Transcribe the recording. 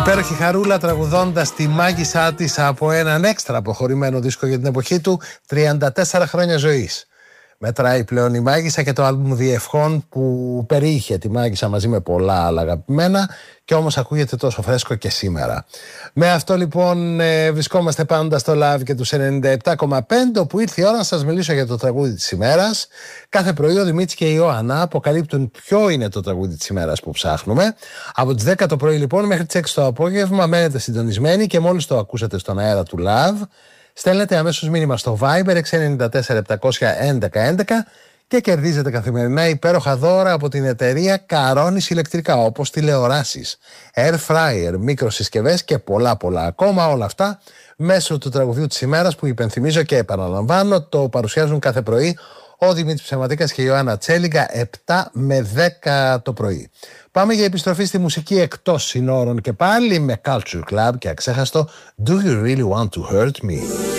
Υπέροχη Χαρούλα τραγουδώντας τη μάγισσά της από έναν έξτρα αποχωρημένο δίσκο για την εποχή του, 34 χρόνια ζωής. Μετράει πλέον η Μάγισσα και το άλμπουμ Διευχών που περιείχε τη Μάγισσα μαζί με πολλά άλλα αγαπημένα και όμως ακούγεται τόσο φρέσκο και σήμερα. Με αυτό λοιπόν βρισκόμαστε πάντα στο Love και τους 97,5, όπου ήρθε η ώρα να σας μιλήσω για το τραγούδι της ημέρας. Κάθε πρωί ο Δημήτρης και η Ιωάννα αποκαλύπτουν ποιο είναι το τραγούδι της ημέρας που ψάχνουμε. Από τις 10 το πρωί λοιπόν μέχρι τις 6 το απόγευμα μένετε συντονισμένοι και μόλις το ακούσατε στον αέρα του Love, στέλνετε αμέσως μήνυμα στο Viber 694 711 11 και κερδίζετε καθημερινά υπέροχα δώρα από την εταιρεία Καρώνης Ηλεκτρικά, όπως τηλεοράσεις, air fryer, μικροσυσκευές και πολλά ακόμα. Όλα αυτά μέσω του τραγουδιού της ημέρας που υπενθυμίζω και επαναλαμβάνω το παρουσιάζουν κάθε πρωί ο Δημήτρης Ψεματίκας και η Ιωάννα Τσέλιγκα 7 με 10 το πρωί. Πάμε για επιστροφή στη μουσική εκτός συνόρων και πάλι με Culture Club και αξέχαστο Do You Really Want To Hurt Me.